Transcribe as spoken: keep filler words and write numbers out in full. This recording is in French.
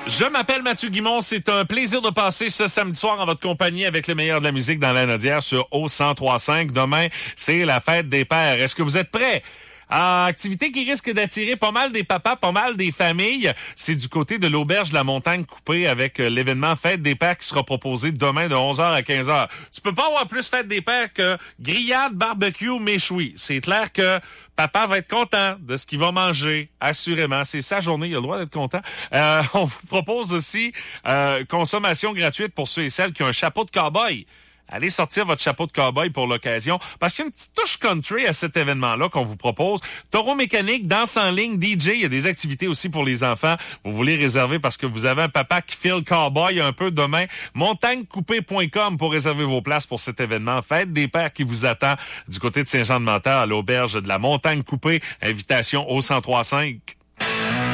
Je m'appelle Mathieu Guimond. C'est un plaisir de passer ce samedi soir en votre compagnie avec le meilleur de la musique dans la Nodière sur O cent trois virgule cinq. Demain, c'est la fête des pères. Est-ce que vous êtes prêts? Euh, activité qui risque d'attirer pas mal des papas, pas mal des familles. C'est du côté de l'Auberge de la Montagne Coupée avec euh, l'événement Fête des Pères qui sera proposé demain de onze heures à quinze heures. Tu peux pas avoir plus Fête des Pères que grillade, barbecue, méchoui. C'est clair que papa va être content de ce qu'il va manger, assurément. C'est sa journée, il a le droit d'être content. Euh, on vous propose aussi euh, consommation gratuite pour ceux et celles qui ont un chapeau de cow-boy. Allez sortir votre chapeau de cow-boy pour l'occasion, parce qu'il y a une petite touche country à cet événement-là qu'on vous propose. Taureau mécanique, danse en ligne, D J, il y a des activités aussi pour les enfants. Vous voulez réserver parce que vous avez un papa qui file cow-boy un peu demain. montagne coupée point com pour réserver vos places pour cet événement. Fête des pères qui vous attend du côté de Saint-Jean-de-Menteur à l'Auberge de la Montagne Coupée. Invitation au cent trois virgule cinq.